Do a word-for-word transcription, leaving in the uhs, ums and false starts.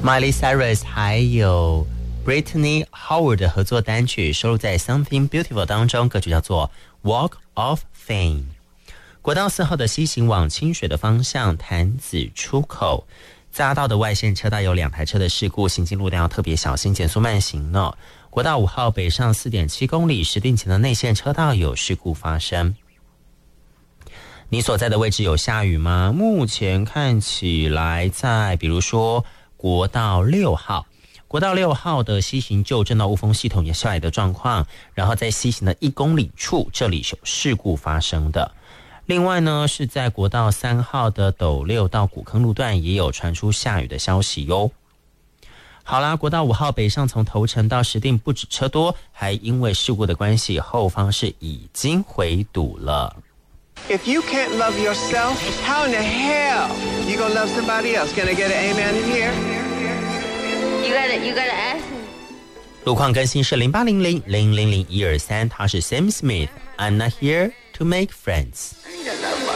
Miley Cyrus 还有 Brittany Howard 的合作单曲收录在 Something Beautiful 当中，歌曲叫做 Walk of Fame。 国道四号的西行往清水的方向潭子出口匝道的外线车道有两台车的事故，行经路段要特别小心，减速慢行呢。国道五号北上 四点七公里石碇前的内线车道有事故发生。你所在的位置有下雨吗？目前看起来在比如说国道六号，国道六号的西行旧正道雾峰系统也下雨的状况，然后在西行的一公里处，这里是有事故发生的。另外呢，是在国道三号的斗六到古坑路段也有传出下雨的消息哟。好啦，国道五号北上从头城到石碇不止车多，还因为事故的关系，后方是已经回堵了。 If you can't love yourself, how in the hell you gonna love somebody else? Can I get an amen in here? You gotta, you gotta ask me. 路况更新是零八零零零零零一二三，他是 Sam Smith。I'm not here to make friends. I need a love